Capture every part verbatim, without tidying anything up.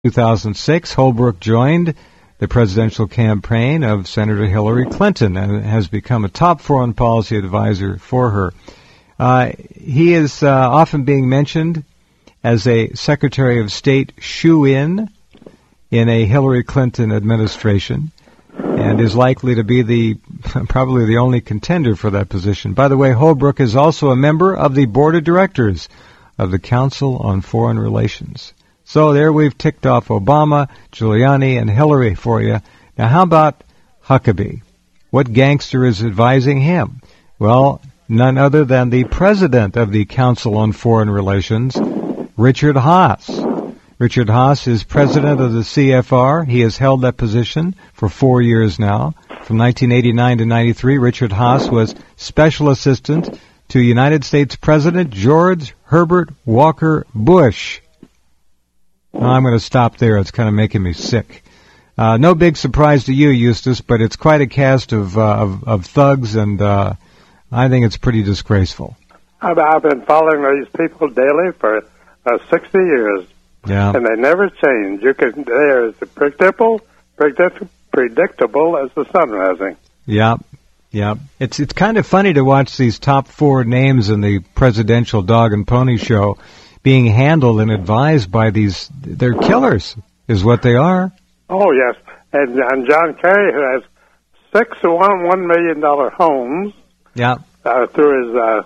two thousand six, Holbrooke joined the presidential campaign of Senator Hillary Clinton and has become a top foreign policy advisor for her. Uh, he is uh, often being mentioned as a Secretary of State shoo-in in a Hillary Clinton administration and is likely to be the probably the only contender for that position. By the way, Holbrooke is also a member of the board of directors of the Council on Foreign Relations. So there we've ticked off Obama, Giuliani, and Hillary for you. Now how about Huckabee? What gangster is advising him? Well, none other than the president of the Council on Foreign Relations, Richard Haass. Richard Haass is president of the C F R. He has held that position for four years now. From nineteen eighty-nine to ninety-three, Richard Haass was special assistant to United States President George Herbert Walker Bush. Now, I'm going to stop there. It's kind of making me sick. Uh, no big surprise to you, Eustace, but it's quite a cast of uh, of, of thugs, and uh, I think it's pretty disgraceful. I've, I've been following these people daily for uh, sixty years, yeah, and they never change. You can they're as predictable, predict, predictable as the sun rising. Yeah, yeah. It's it's kind of funny to watch these top four names in the presidential dog and pony show being handled and advised by these, they're killers, is what they are. Oh, yes. And, and John Kerry, who has six one, one million dollar homes, yeah, uh, through his uh,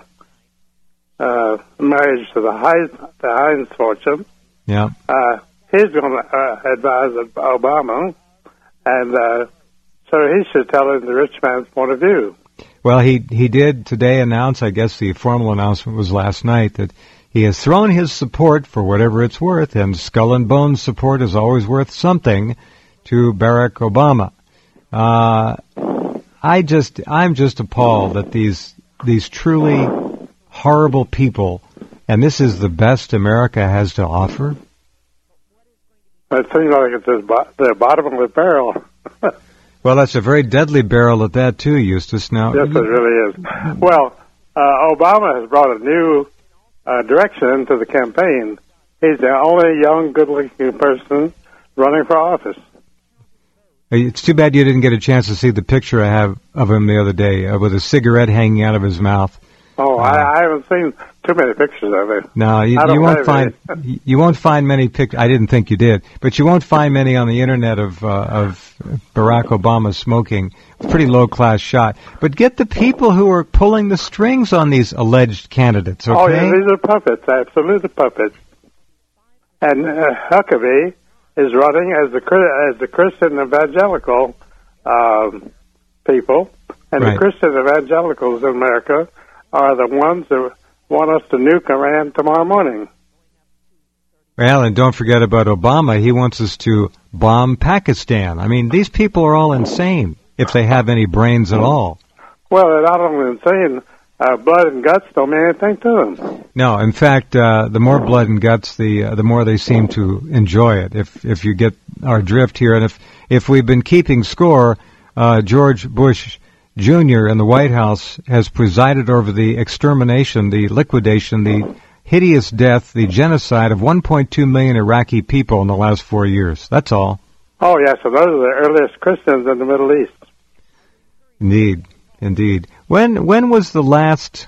uh, marriage to the Heinz, the Heinz fortune, yeah, uh, he's going to uh, advise Obama, and uh, so he should tell him the rich man's point of view. Well, he he did today announce, I guess the formal announcement was last night, that he has thrown his support for whatever it's worth, and Skull and Bones support is always worth something, to Barack Obama. Uh, I just, I'm just appalled that these these truly horrible people, and this is the best America has to offer. It seems like it's the bottom of the barrel. Well, that's a very deadly barrel at that too, Eustace. Now, yes, it really is. Well, uh, Obama has brought a new Uh, direction into the campaign. He's the only young, good-looking person running for office. It's too bad you didn't get a chance to see the picture I have of him the other day uh, with a cigarette hanging out of his mouth. Oh, uh, I, I haven't seen too many pictures of it. No, you, you won't find you won't find many pictures. I didn't think you did, but you won't find many on the internet of uh, of Barack Obama smoking. Pretty low class shot. But get the people who are pulling the strings on these alleged candidates. Okay? Oh, yeah, these are puppets, absolutely puppets. And uh, Huckabee is running as the as the Christian evangelical um, people, and right. The Christian evangelicals in America are the ones that want us to nuke Iran tomorrow morning. Well, and don't forget about Obama. He wants us to bomb Pakistan. I mean, these people are all insane, if they have any brains at all. Well, they're not only insane, uh, blood and guts don't mean anything to them. No, in fact, uh, the more blood and guts, the uh, the more they seem to enjoy it, if if you get our drift here. And if, if we've been keeping score, uh, George Bush Junior in the White House has presided over the extermination, the liquidation, the hideous death, the genocide of one point two million Iraqi people in the last four years. That's all. Oh, yes, so those are the earliest Christians in the Middle East. Indeed, indeed. When when was the last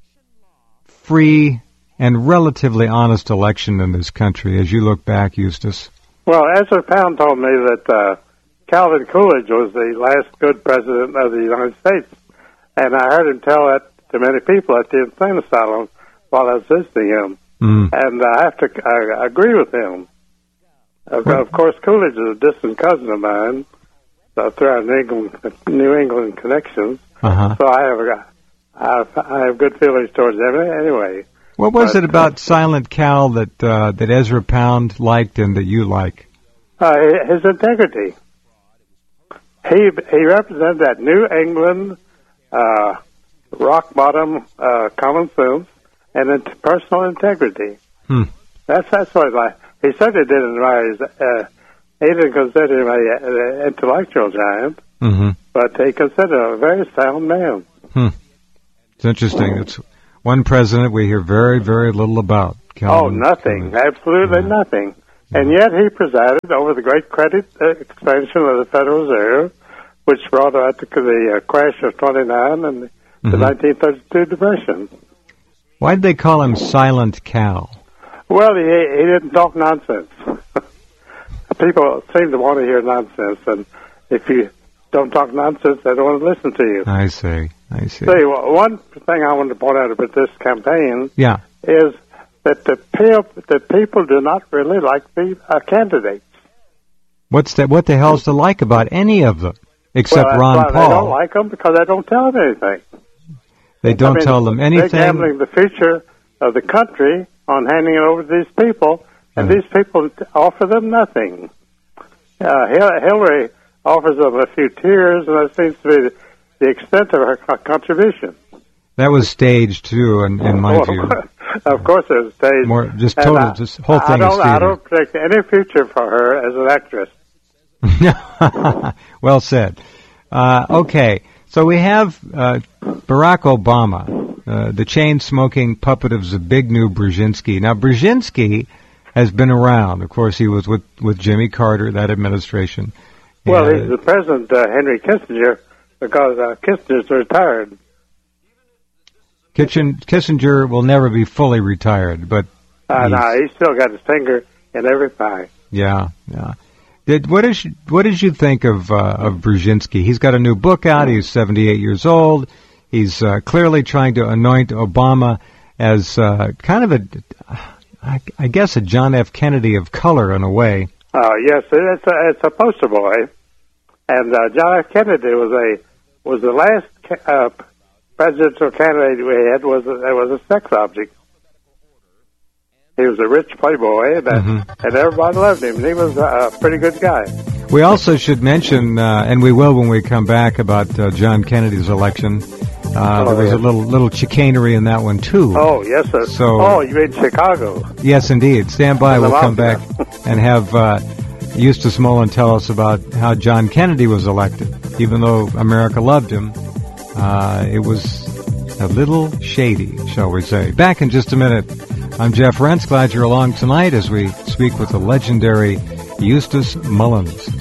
free and relatively honest election in this country, as you look back, Eustace? Well, Ezra Pound told me that uh, Calvin Coolidge was the last good president of the United States, and I heard him tell that to many people at the insane asylum while I was visiting him, mm. and I have to I agree with him. Of, of course, Coolidge is a distant cousin of mine, so through our New England, New England connections. Uh-huh. So I have, I have I have good feelings towards him anyway. What was but, it about uh, Silent Cal that uh, that Ezra Pound liked and that you like? Uh, his integrity. He he represented that New England uh, rock bottom uh, common sense and personal integrity. Hmm. That's that's what I like. He certainly didn't rise. Uh, he didn't consider him an intellectual giant, mm-hmm. but he considered him a very sound man. Hmm. It's interesting. It's one president we hear very, very little about. Calvin. Oh, nothing. Absolutely yeah. nothing. And yet he presided over the great credit expansion of the Federal Reserve, which brought about the, the uh, crash of twenty-nine and the, mm-hmm. the nineteen thirty-two Depression. Why did they call him Silent Cal? Well, he, he didn't talk nonsense. People seem to want to hear nonsense, and if you don't talk nonsense, they don't want to listen to you. I see. I see. See, one thing I wanted to point out about this campaign yeah. is that the, pe- the people do not really like the uh, candidates. What's that? What the hell's to like about any of them, except well, Ron well, Paul? They don't like them because they don't tell them anything. They don't I mean, tell them anything. They're gambling the future of the country on handing it over to these people, and mm. these people offer them nothing. Uh, Hillary offers them a few tears, and that seems to be the, the extent of her contribution. That was staged, too, in, in my well, view. Of course it was staged. More, just total, I, just whole thing I don't, is theater. I don't predict any future for her as an actress. Well said. Uh, okay, so we have uh, Barack Obama, uh, the chain-smoking puppet of Zbigniew Brzezinski. Now, Brzezinski has been around. Of course, he was with, with Jimmy Carter, that administration. Well, uh, he's the president, uh, Henry Kissinger, because uh, Kissinger's retired. Kitchen, Kissinger will never be fully retired, but uh, no, he's still got his finger in every pie. Yeah, yeah. Did what is what did you think of uh, of Brzezinski? He's got a new book out. He's seventy-eight years old. He's uh, clearly trying to anoint Obama as uh, kind of a, I, I guess, a John F. Kennedy of color in a way. Oh uh, yes, it's a, it's a poster boy, and uh, John F. Kennedy was a was the last uh, presidential candidate we had was a, was a sex object. He was a rich playboy, and, uh, mm-hmm. and everybody loved him. And he was a pretty good guy. We also should mention, uh, and we will when we come back, about uh, John Kennedy's election. Uh, oh, there was yes. a little little chicanery in that one too. Oh yes, sir. So, oh, you mean Chicago? Yes, indeed. Stand by. We'll come back and have uh, Eustace Mullen tell us about how John Kennedy was elected. Even though America loved him, uh, it was a little shady, shall we say. Back in just a minute. I'm Jeff Rentz. Glad you're along tonight as we speak with the legendary Eustace Mullins.